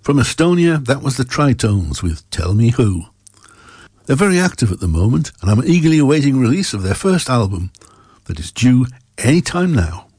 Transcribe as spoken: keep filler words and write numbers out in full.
From Estonia, that was the Tritones with Tell Me Who. They're very active at the moment, and I'm eagerly awaiting release of their first album that is due any time now.